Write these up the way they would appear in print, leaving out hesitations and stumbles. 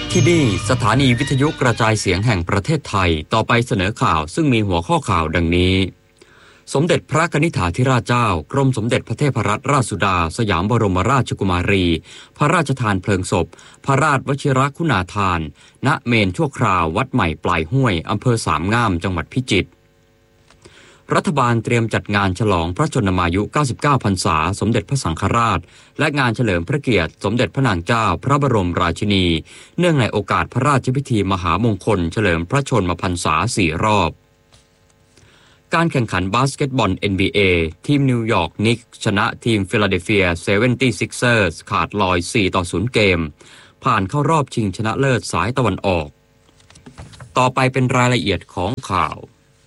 ที่นี่สถานีวิทยุกระจายเสียงแห่งประเทศไทยต่อไปเสนอข่าวซึ่งมีหัวข้อข่าวดังนี้สมเด็จพระกนิษฐาธิราชเจ้ากรมสมเด็จพระเทพรัตนราชสุดาสยามบรมราชกุมารีพระราชทานเพลิงศพพระราชวชิรคุณาทานณเมนชั่วคราววัดใหม่ปลายห้วยอำเภอสามงามจังหวัดพิจิตรรัฐบาลเตรียมจัดงานฉลองพระชนมายุ 99 พรรษาสมเด็จพระสังฆราชและงานเฉลิมพระเกียรติสมเด็จพระนางเจ้าพระบรมราชินีเนื่องในโอกาสพระราชพิธีมหามงคลเฉลิมพระชนมพรรษา 4 รอบการแข่งขันบาสเกตบอล NBA ทีมนิวยอร์กนิกส์ชนะทีมฟิลาเดลเฟีย 76ers ขาดลอย 4-0 เกมผ่านเข้ารอบชิงชนะเลิศสายตะวันออกต่อไปเป็นรายละเอียดของข่าว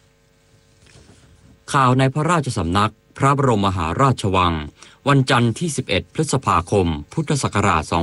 ในพระราชสำนักพระบรมมหาราชวังวันจันทร์ที่ 11 พฤษภาคม พุทธศักราช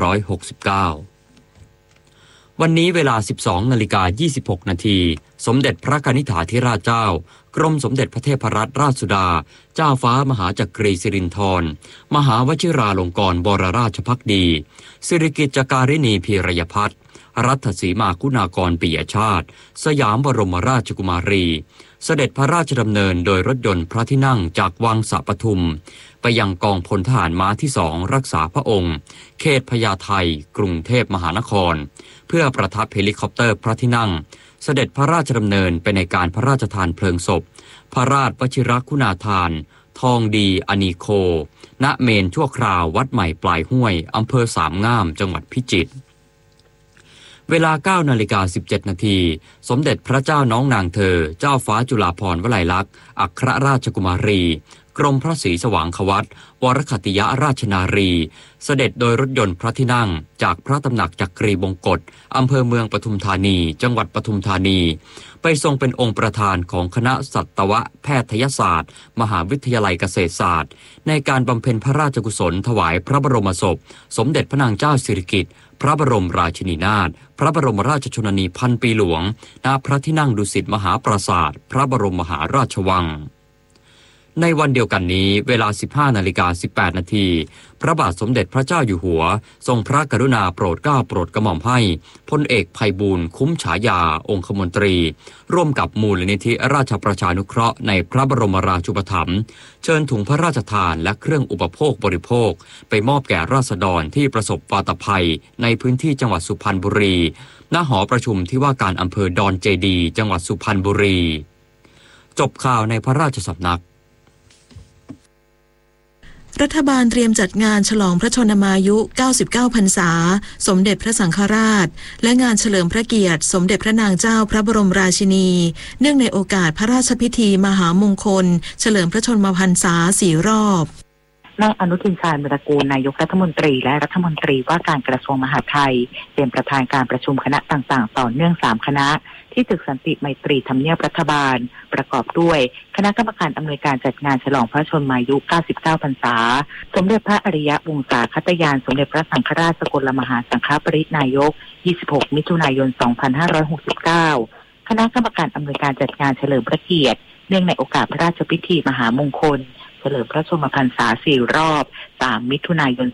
2569 วันนี้เวลา 12:26 นาทีสมเด็จพระกนิษฐาธิราชเจ้ากรมสมเด็จพระเทพรัตนราชสุดาเจ้าฟ้ามหาจักรีสิรินธรมหาวชิราลงกรณ์บรราชภักดีสิริกิติ์การิณีพีรยพัฒน์รัตสีมาคุณากรปิยชาติสยามบรมราชกุมารีเสด็จพระราชดำเนินโดยรถยนต์พระที่นั่งจากวังสะปทุมไปยังกองพลทหารม้าที่2รักษาพระองค์เขตพญาไทกรุงเทพมหานครเพื่อประทับเฮลิคอปเตอร์พระที่นั่งเสด็จพระราชดำเนินไปในการพระราชทานเพลิงศพพระราชวชิรคุณาทานทองดีอนีโคณเมนชั่วคราววัดใหม่ปลายห้วยอำเภอสามงามจังหวัดพิจิตรเวลา 9:17 นาทีสมเด็จพระเจ้าน้องนางเธอเจ้าฟ้าจุฬาภรณ์วลัยลักษณ์อัครราชกุมารีกรมพระศรีสว่างควัตรวรคติยราชนารีเสด็จโดยรถยนต์พระที่นั่งจากพระตำหนักจักรีบงกฎอำเภอเมืองปทุมธานีจังหวัดปทุมธานีไปทรงเป็นองค์ประธานของคณะสัตวแพทยศาสตร์มหาวิทยาลัยเกษตรศาสตร์ในการบำเพ็ญพระราชกุศลถวายพระบรมศพสมเด็จพระนางเจ้าสิริกิติ์พระบรมราชินีนาถพระบรมราชชนนีพันปีหลวงณพระที่นั่งดุสิตมหาปราสาทพระบรมมหาราชวังในวันเดียวกันนี้เวลา 15:18 นาทีพระบาทสมเด็จพระเจ้าอยู่หัวทรงพระกรุณาโปรดเกล้าโปรดกระหม่อมให้พลเอกไพบูลย์คุ้มฉายาองคมนตรีร่วมกับมูลนิธิราชประชานุเคราะห์ในพระบรมราชูปถัมภ์เชิญถุงพระราชทานและเครื่องอุปโภคบริโภคไปมอบแก่ราษฎรที่ประสบวาตภัยในพื้นที่จังหวัดสุพรรณบุรีณหอประชุมที่ว่าการอำเภอดอนเจดีจังหวัดสุพรรณบุรีจบข่าวในพระราชสำนักรัฐบาลเตรียมจัดงานฉลองพระชนมายุ 99 พรรษาสมเด็จพระสังฆราชและงานเฉลิมพระเกียรติสมเด็จพระนางเจ้าพระบรมราชินีเนื่องในโอกาสพระราชพิธีมหามงคลเฉลิมพระชนมพรรษา 4 รอบนายอนุทินชาญวิรากูลนายกรัฐมนตรีและรัฐมนตรีว่าการกระทรวงมหาดไทยเป็นประธานการประชุมคณะต่างๆต่อเนื่อง3คณะที่ตึกสันติไมตรีทำเนียบรัฐบาลประกอบด้วยคณะกรรมการอำนวยการจัดงานฉลองพระชนมายุ 99 พรรษาสมเด็จพระอริยวงศาคตยานสมเด็จพระสังฆราชสกลมหาสังฆปรินายก 26 มิถุนายน 2569 คณะกรรมการอำนวยการจัดงานเฉลิมพระเกียรติเนื่องในโอกาสพระราชพิธีมหามงคลเฉลิมพระชนมพรรษา 4 รอบ 3 มิถุนายน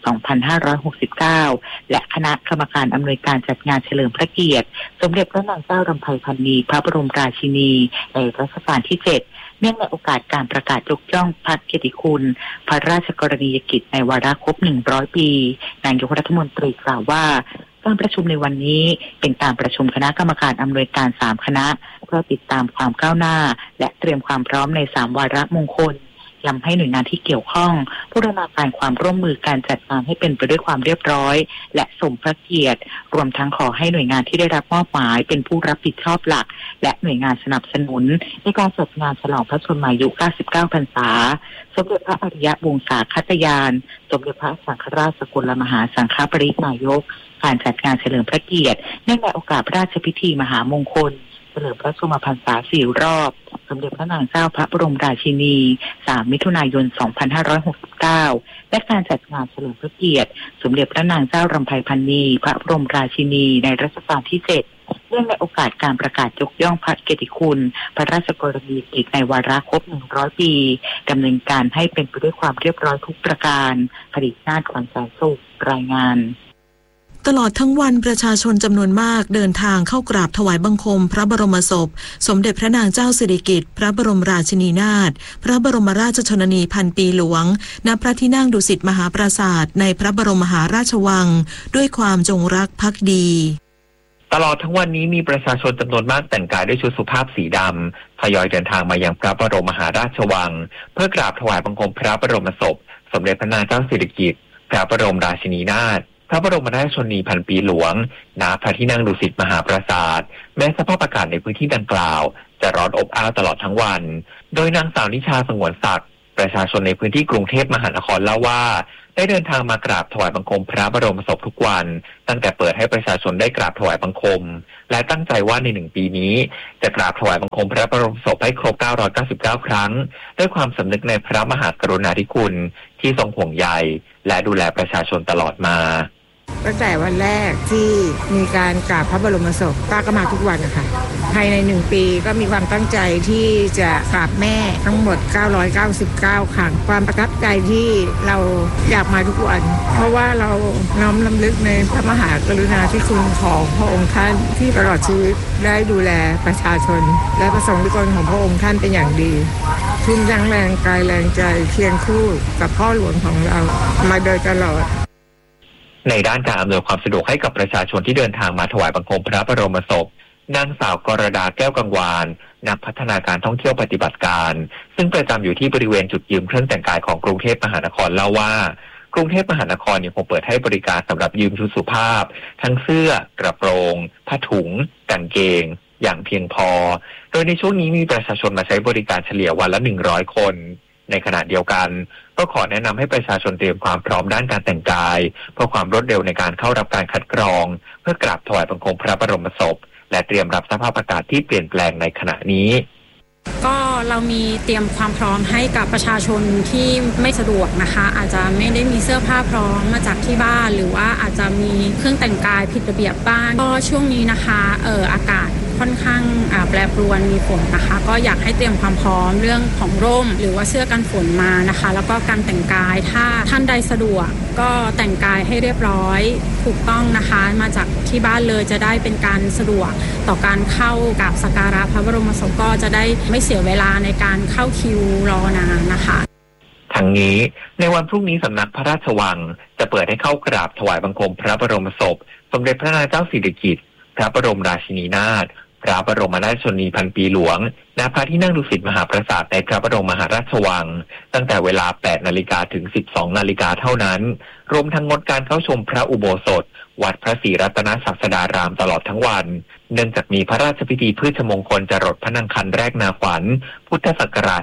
2569 และคณะกรรมการอำนวยการจัดงานเฉลิมพระเกียรติสมเด็จพระนางเจ้ารำไพพรรณีพระบรมราชินีในรัชกาลที่ 7 เนื่องในโอกาสการประกาศยกย่องพระเกียรติคุณพระราชกรณียกิจในวาระครบ 100 ปีนายกรัฐมนตรีกล่าวว่าการประชุมในวันนี้เป็นการประชุมคณะกรรมการอำนวยการ3คณะเพื่อติดตามความก้าวหน้าและเตรียมความพร้อมใน3วาระมงคลย้ำให้หน่วยงานที่เกี่ยวข้องบูรณาการความร่วมมือการจัดงานให้เป็นไปด้วยความเรียบร้อยและสมพระเกียรติรวมทั้งขอให้หน่วยงานที่ได้รับมอบหมายเป็นผู้รับผิดชอบหลักและหน่วยงานสนับสนุนในการจัดงานฉลองพระชนมายุ 99 พรรษาสมเด็จพระอริยวงศาคตยานสมเด็จพระสังฆราชสกลมหาสังฆปรินายกการจัดงานเฉลิมพระเกียรติเนื่องในโอกาสพระราชพิธีมหามงคลเฉลิมพระชนมพรรษา 4 รอบสมเด็จพระนางเจ้าพระบรมราชินี 3 มิถุนายน 2569 และการจัดงานเฉลิมพระเกียรติสมเด็จพระนางเจ้ารำไพพรรณีพระบรมราชินีในรัชกาลที่ 7 เนื่องในโอกาสการประกาศยกย่องพระเกียรติคุณพระราชกรณียกิจในวาระครบ 100 ปีดำเนินการให้เป็นไปด้วยความเรียบร้อยทุกประการผลิตนาถ ขวัญสายสุขรายงานตลอดทั้งวันประชาชนจำนวนมากเดินทางเข้ากราบถวายบังคมพระบรมศพสมเด็จพระนางเจ้าสิริกิติ์พระบรมราชินีนาถพระบรมราชชนนีพันปีหลวงณพระที่นั่งดุสิตมหาปราสาทในพระบรมมหาราชวังด้วยความจงรักภักดีตลอดทั้งวันนี้มีประชาชนจำนวนมากแต่งกายด้วยชุดสุภาพสีดำทยอยเดินทางมายังพระบรมมหาราชวังเพื่อกราบถวายบังคมพระบรมศพสมเด็จพระนางเจ้าสิริกิติ์พระบรมราชินีนาถพระบรมราชชนนีพันปีหลวงณพระที่นั่งดุสิตมหาปราสาทแม้สภาพอากาศในพื้นที่ดังกล่าวจะร้อนอบอ้าวตลอดทั้งวันโดยนางสาวนิชาสงวนศักดิ์ประชาชนในพื้นที่กรุงเทพมหานครเล่าว่าได้เดินทางมากราบถวายบังคมพระบรมศพทุกวันตั้งแต่เปิดให้ประชาชนได้กราบถวายบังคมและตั้งใจว่าใน1 ปีนี้จะกราบถวายบังคมพระบรมศพให้ครบ999 ครั้งด้วยความสำนึกในพระมหากรุณาธิคุณที่ทรงห่วงใยและดูแลประชาชนตลอดมาตั้งแต่วันแรกที่มีการกราบพระบรมศพป้าก็มาทุกวันนะคะภายใน1 ปีก็มีความตั้งใจที่จะกราบแม่ทั้งหมด999 ครั้งความประทับใจที่เราอยากมาทุกวันเพราะว่าเราน้อมรำลึกในพระมหากรุณาธิคุณของพระองค์ท่านที่ตลอดชีวิตได้ดูแลประชาชนและประสงค์นิกรของพระองค์ท่านเป็นอย่างดีทุ่มทั้งแรงกายแรงใจเคียงคู่กับพ่อหลวงของเรามาโดยตลอดในด้านการอำนวยความสะดวกให้กับประชาชนที่เดินทางมาถวายบังคมพระบรมศพนางสาวกรดาแก้วกังวานนักพัฒนาการท่องเที่ยวปฏิบัติการซึ่งประจำอยู่ที่บริเวณจุดยืมเครื่องแต่งกายของกรุงเทพมหานครเล่าว่ากรุงเทพมหานครยังคงเปิดให้บริการสำหรับยืมชุดสุภาพทั้งเสื้อกระโปรงผ้าถุงกางเกงอย่างเพียงพอโดยในช่วงนี้มีประชาชนมาใช้บริการเฉลี่ยวันละ100 คนในขณะเดียวกันก็ขอแนะนำให้ประชาชนเตรียมความพร้อมด้านการแต่งกายเพื่อความรวดเร็วในการเข้ารับการคัดกรองเพื่อกราบถวายบังคมพระบรมศพและเตรียมรับสภาพอากาศที่เปลี่ยนแปลงในขณะนี้ก็เรามีเตรียมความพร้อมให้กับประชาชนที่ไม่สะดวกนะคะอาจจะไม่ได้มีเสื้อผ้าพร้อมมาจากที่บ้านหรือว่าอาจจะมีเครื่องแต่งกายผิดระเบียบบ้างก็ช่วงนี้นะคะอากาศค่อนข้างแปรปรวนมีฝนนะคะก็อยากให้เตรียมความพร้อมเรื่องของร่มหรือว่าเสื้อกันฝนมานะคะแล้วก็การแต่งกายถ้าท่านใดสะดวกก็แต่งกายให้เรียบร้อยถูกต้องนะคะมาจากที่บ้านเลยจะได้เป็นการสะดวกต่อการเข้ากราบสักการะพระบรมศพก็จะได้ไม่เสียเวลาในการเข้าคิวรอนานนะคะทั้งนี้ในวันพรุ่งนี้สำนักพระราชวังจะเปิดให้เข้ากราบถวายบังคมพระบรมศพสมเด็จพระนางเจ้าสิริกิติ์พระบรมราชินีนาถพระบรมราชชนนีพันปีหลวงณพระที่นั่งดุสิตมหาปราสาทในพระบรมมหาราชวังตั้งแต่เวลา 8 นาฬิกาถึง 12 นาฬิกาเท่านั้นรวมทั้งงดการเข้าชมพระอุโบสถวัดพระศรีรัตนศาสดารามตลอดทั้งวันเนื่องจากมีพระราชพิธีพืชมงคลจรดพระนางคันแรกนาขวัญพุทธศักราช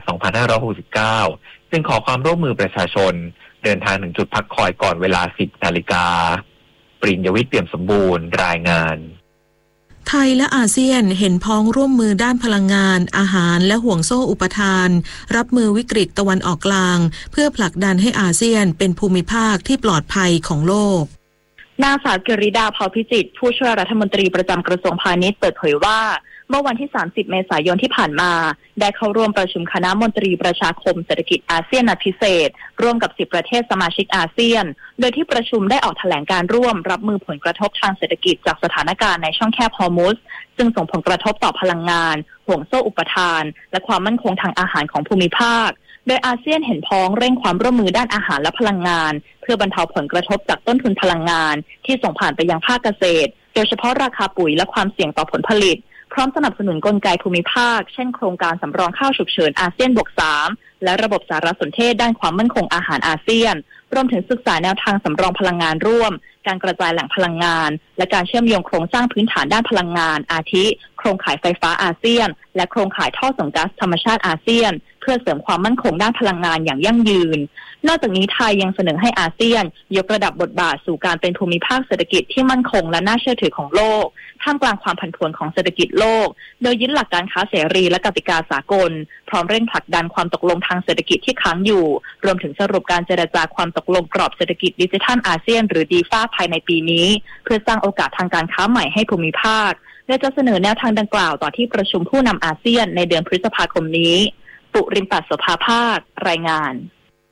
2569 ซึ่งขอความร่วมมือประชาชนเดินทางถึงจุดพักคอยก่อนเวลา 10 นาฬิกาปริญญวิทย์เปี่ยมสมบูรณ์รายงานไทยและอาเซียนเห็นพ้องร่วมมือด้านพลังงานอาหารและห่วงโซ่อุปทานรับมือวิกฤตตะวันออกกลางเพื่อผลักดันให้อาเซียนเป็นภูมิภาคที่ปลอดภัยของโลกนางสาวกฤษดา เผ่าพิจิตรผู้ช่วยรัฐมนตรีประจำกระทรวงพาณิชย์เปิดเผยว่าเมื่อวันที่ 30 เมษายนที่ผ่านมาได้เข้าร่วมประชุมคณะมนตรีประชาคมเศรษฐกิจอาเซียนนัดพิเศษร่วมกับ 10 ประเทศสมาชิกอาเซียนโดยที่ประชุมได้ออกแถลงการร่วมรับมือผลกระทบทางเศรษฐกิจจากสถานการณ์ในช่องแคบฮอร์มุซซึ่งส่งผลกระทบต่อพลังงานห่วงโซ่อุปทานและความมั่นคงทางอาหารของภูมิภาคโดยอาเซียนเห็นพ้องเร่งความร่วมมือด้านอาหารและพลังงานเพื่อบรรเทาผลกระทบจากต้นทุนพลังงานที่ส่งผ่านไปยังภาคเกษตรโดยเฉพาะราคาปุ๋ยและความเสี่ยงต่อผลผลิตพร้อมสนับสนุนกลไกภูมิภาคเช่นโครงการสำรองข้าวฉุกเฉินอาเซียนบวก 3และระบบสารสนเทศด้านความมั่นคงอาหารอาเซียนรวมถึงศึกษาแนวทางสำรองพลังงานร่วมการกระจายแหล่งพลังงานและการเชื่อมโยงโครงสร้างพื้นฐานด้านพลังงานอาทิโครงข่ายไฟฟ้าอาเซียนและโครงข่ายท่อส่งก๊าซธรรมชาติอาเซียนเพื่อเสริมความมั่นคงด้านพลังงานอย่างยั่งยืนนอกจากนี้ไทยยังเสนอให้อาเซียนยกระดับบทบาทสู่การเป็นภูมิภาคเศรษฐกิจที่มั่นคงและน่าเชื่อถือของโลกท่ามกลางความผันผวนของเศรษฐกิจโลกโดยยึดหลักการค้าเสรีและกติกาสากลพร้อมเร่งผลักดันความตกลงทางเศรษฐกิจที่ค้างอยู่รวมถึงสรุปการเจรจาความตกลงกรอบเศรษฐกิจดิจิทัลอาเซียนหรือดีฟ้าภายในปีนี้เพื่อสร้างโอกาสทางการค้าใหม่ให้ภูมิภาคและจะเสนอแนวทางดังกล่าวต่อที่ประชุมผู้นำอาเซียนในเดือนพฤษภาคมนี้ปุริมปัส โสภาภาครายงาน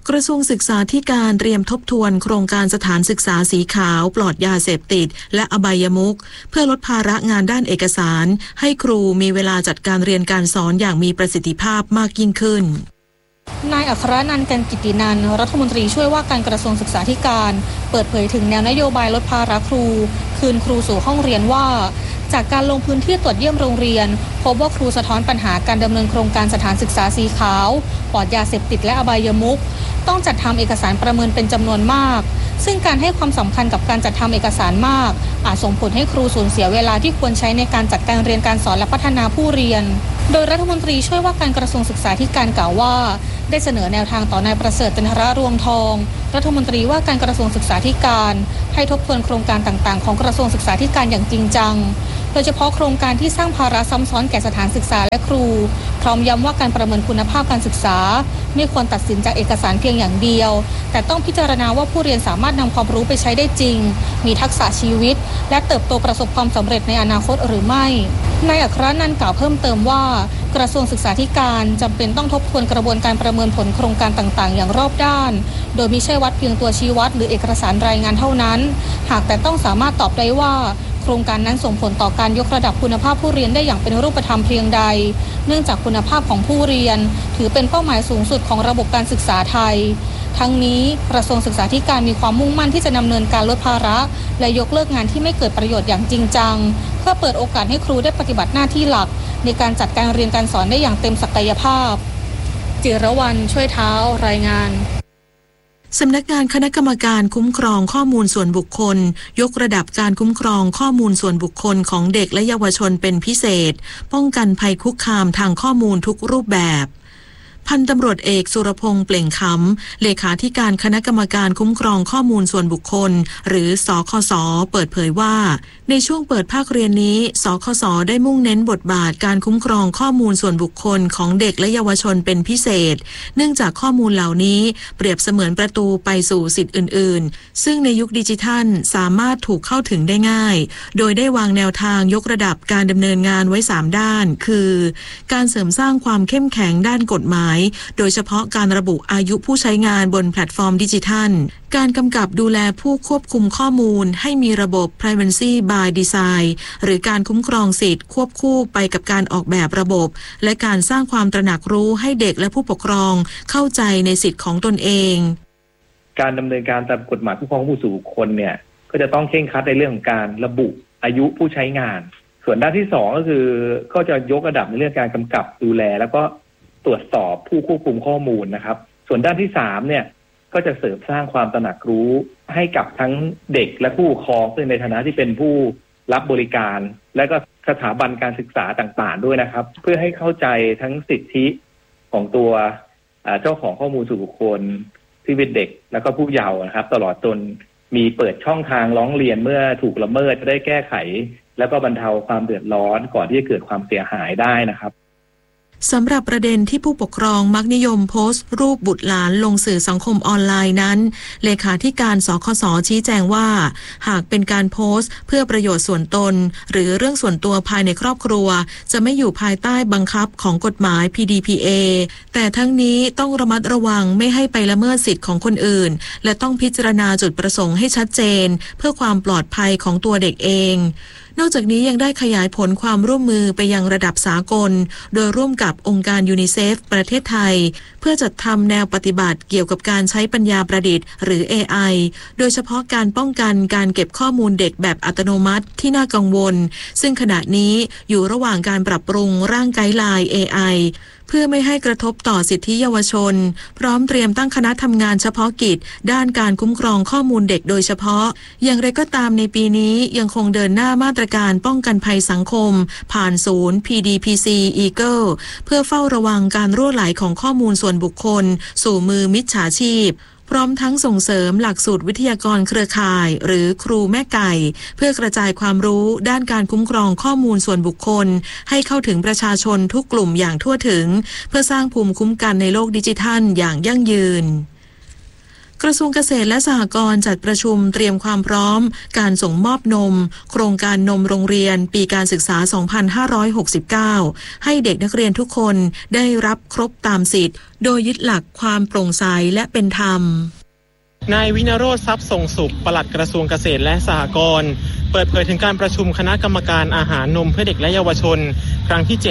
กระทรวงศึกษาธิการเตรียมทบทวนโครงการสถานศึกษาสีขาวปลอดยาเสพติดและอบายมุขเพื่อลดภาระงานด้านเอกสารให้ครูมีเวลาจัดการเรียนการสอนอย่างมีประสิทธิภาพมากยิ่งขึ้นนายอัครนันท์ กันกิตินันท์รัฐมนตรีช่วยว่าการกระทรวงศึกษาธิการเปิดเผยถึงแนวนโยบายลดภาระครูคืนครูสู่ห้องเรียนว่าจากการลงพื้นที่ตรวจเยี่ยมโรงเรียนพบว่าครูสะท้อนปัญหาการดำเนินโครงการสถานศึกษาสีขาวปลอดยาเสพติดและอบายมุขต้องจัดทำเอกสารประเมินเป็นจำนวนมากซึ่งการให้ความสำคัญกับการจัดทำเอกสารมากอาจส่งผลให้ครูสูญเสียเวลาที่ควรใช้ในการจัดการเรียนการสอนและพัฒนาผู้เรียนโดยรัฐมนตรีช่วยว่าการกระทรวงศึกษาธิการกล่าวว่าได้เสนอแนวทางต่อนายประเสริฐ จันทรรวงทองรัฐมนตรีว่าการกระทรวงศึกษาธิการให้ทบทวนโครงการต่างๆของกระทรวงศึกษาธิการอย่างจริงจังโดยเฉพาะโครงการที่สร้างภาระซ้ำซ้อนแก่สถานศึกษาและครูพร้อมย้ำว่าการประเมินคุณภาพการศึกษาไม่ควรตัดสินจากเอกสารเพียงอย่างเดียวแต่ต้องพิจารณาว่าผู้เรียนสามารถนำความรู้ไปใช้ได้จริงมีทักษะชีวิตและเติบโตประสบความสำเร็จในอนาคตหรือไม่นายอัครนันท์กล่าวเพิ่มเติมว่ากระทรวงศึกษาธิการจำเป็นต้องทบทวนกระบวนการประเมินผลโครงการต่างๆอย่างรอบด้านโดยไม่ใช่วัดเพียงตัวชี้วัดหรือเอกสารรายงานเท่านั้นหากแต่ต้องสามารถตอบได้ว่าโครงการนั้นส่งผลต่อการยกระดับคุณภาพผู้เรียนได้อย่างเป็นรูปธรรมเพียงใดเนื่องจากคุณภาพของผู้เรียนถือเป็นเป้าหมายสูงสุดของระบบการศึกษาไทยทั้งนี้กระทรวงศึกษาธิการมีความมุ่งมั่นที่จะดำเนินการลดภาระและยกเลิกงานที่ไม่เกิดประโยชน์อย่างจริงจังเพื่อเปิดโอกาสให้ครูได้ปฏิบัติหน้าที่หลักในการจัดการเรียนการสอนได้อย่างเต็มศักยภาพจิรวรรณช่วยเท้ารายงานสำนักงานคณะกรรมการคุ้มครองข้อมูลส่วนบุคคลยกระดับการคุ้มครองข้อมูลส่วนบุคคลของเด็กและเยาวชนเป็นพิเศษป้องกันภัยคุกคามทางข้อมูลทุกรูปแบบพันตำรวจเอกสุรพงษ์เปล่งขำเลขาธิการคณะกรรมการคุ้มครองข้อมูลส่วนบุคคลหรือสคส.เปิดเผยว่าในช่วงเปิดภาคเรียนนี้สคส.ได้มุ่งเน้นบทบาทการคุ้มครองข้อมูลส่วนบุคคลของเด็กและเยาวชนเป็นพิเศษเนื่องจากข้อมูลเหล่านี้เปรียบเสมือนประตูไปสู่สิทธิอื่นๆซึ่งในยุคดิจิทัลสามารถถูกเข้าถึงได้ง่ายโดยได้วางแนวทางยกระดับการดำเนินงานไว้3ด้านคือการเสริมสร้างความเข้มแข็งด้านกฎหมายโดยเฉพาะการระบุอายุผู้ใช้งานบนแพลตฟอร์มดิจิทัลการกำกับดูแลผู้ควบคุมข้อมูลให้มีระบบ Privacy by Design หรือการคุ้มครองสิทธิ์ควบคู่ไปกับการออกแบบระบบและการสร้างความตระหนักรู้ให้เด็กและผู้ปกครองเข้าใจในสิทธิ์ของตนเองการดำเนินการตามกฎหมายคุ้มครองผู้สู่บุคคลเนี่ยก็จะต้องเคร่งครัดในเรื่องของการระบุอายุผู้ใช้งานส่วนด้านที่2ก็คือก็จะยกระดับในเรื่องการกำกับดูแลแล้วก็ตรวจสอบผู้ควบคุมข้อมูลนะครับส่วนด้านที่3เนี่ยก็จะเสริมสร้างความตระหนักรู้ให้กับทั้งเด็กและผู้ปกครองซึ่งในฐานะที่เป็นผู้รับบริการและก็สถาบันการศึกษาต่างๆด้วยนะครับเพื่อให้เข้าใจทั้งสิทธิของตัวเจ้าของข้อมูลส่วนบุคคลที่เป็นเด็กแล้วก็ผู้เยาว์นะครับตลอดจนมีเปิดช่องทางร้องเรียนเมื่อถูกละเมิดจะได้แก้ไขแล้วก็บรรเทาความเดือดร้อนก่อนที่จะเกิดความเสียหายได้นะครับสำหรับประเด็นที่ผู้ปกครองมักนิยมโพสต์รูปบุตรหลานลงสื่อสังคมออนไลน์นั้นเลขาธิการสคส.ชี้แจงว่าหากเป็นการโพสต์เพื่อประโยชน์ส่วนตนหรือเรื่องส่วนตัวภายในครอบครัวจะไม่อยู่ภายใต้บังคับของกฎหมาย PDPA แต่ทั้งนี้ต้องระมัดระวังไม่ให้ไปละเมิดสิทธิ์ของคนอื่นและต้องพิจารณาจุดประสงค์ให้ชัดเจนเพื่อความปลอดภัยของตัวเด็กเองนอกจากนี้ยังได้ขยายผลความร่วมมือไปยังระดับสากลโดยร่วมกับองค์การยูนิเซฟประเทศไทยเพื่อจัดทำแนวปฏิบัติเกี่ยวกับการใช้ปัญญาประดิษฐ์หรือ AI โดยเฉพาะการป้องกันการเก็บข้อมูลเด็กแบบอัตโนมัติที่น่ากังวลซึ่งขณะนี้อยู่ระหว่างการปรับปรุงร่างไกด์ไลน์ AIเพื่อไม่ให้กระทบต่อสิทธิเยาวชนพร้อมเตรียมตั้งคณะทำงานเฉพาะกิจด้านการคุ้มครองข้อมูลเด็กโดยเฉพาะอย่างไรก็ตามในปีนี้ยังคงเดินหน้ามาตรการป้องกันภัยสังคมผ่านศูนย์ PDPC Eagle เพื่อเฝ้าระวังการรั่วไหลของข้อมูลส่วนบุคคลสู่มือมิจฉาชีพพร้อมทั้งส่งเสริมหลักสูตรวิทยากรเครือข่ายหรือครูแม่ไก่เพื่อกระจายความรู้ด้านการคุ้มครองข้อมูลส่วนบุคคลให้เข้าถึงประชาชนทุกกลุ่มอย่างทั่วถึงเพื่อสร้างภูมิคุ้มกันในโลกดิจิทัลอย่างยั่งยืนกระทรวงเกษตรและสหกรณ์จัดประชุมเตรียมความพร้อมการส่งมอบนมโครงการนมโรงเรียนปีการศึกษา 2569 ให้เด็กนักเรียนทุกคนได้รับครบตามสิทธิ์โดยยึดหลักความโปร่งใสและเป็นธรรมนายวินโรจน์ ทรัพย์ทรงสุขปลัดกระทรวงเกษตรและสหกรณ์เปิดเผยถึงการประชุมคณะกรรมการอาหารนมเพื่อเด็กและเยาวชนครั้งที่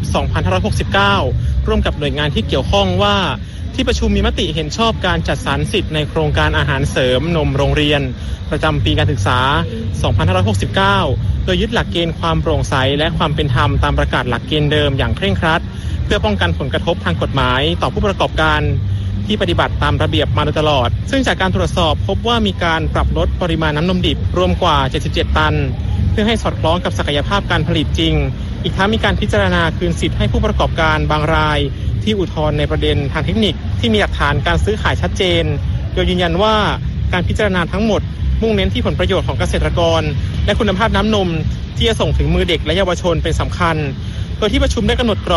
7/2569 ร่วมกับหน่วยงานที่เกี่ยวข้องว่าที่ประชุมมีมติเห็นชอบการจัดสรรสิทธิ์ในโครงการอาหารเสริมนมโรงเรียนประจำปีการศึกษา 2569 โดยยึดหลักเกณฑ์ความโปร่งใสและความเป็นธรรมตามประกาศหลักเกณฑ์เดิมอย่างเคร่งครัดเพื่อป้องกันผลกระทบทางกฎหมายต่อผู้ประกอบการที่ปฏิบัติตามระเบียบมาโดยตลอดซึ่งจากการตรวจสอบพบว่ามีการปรับลดปริมาณน้ำนมดิบรวมกว่า77ตันเพื่อให้สอดคล้องกับศักยภาพการผลิตจริงอีกทั้งมีการพิจารณาคืนสิทธิ์ให้ผู้ประกอบการบางรายที่อุทธรณ์ในประเด็นทางเทคนิคที่มีหลักฐานการซื้อขายชัดเจนโดยยืนยันว่าการพิจารณาทั้งหมดมุ่งเน้นที่ผลประโยชน์ของเกษตรกรและคุณภาพน้ำนมที่จะส่งถึงมือเด็กและเยาวชนเป็นสำคัญโดยที่ประชุมได้กำหนดกรอบ